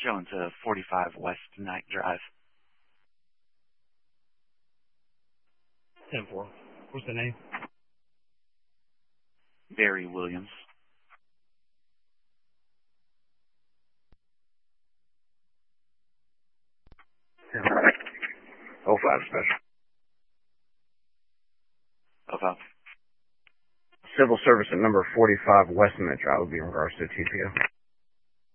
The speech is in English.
Showing to 45 West Knight Drive. 10-4. What's the name? Barry Williams. Oh, 05 special. Okay. Civil service at number 45 West Knight Drive would be in regards to TPO.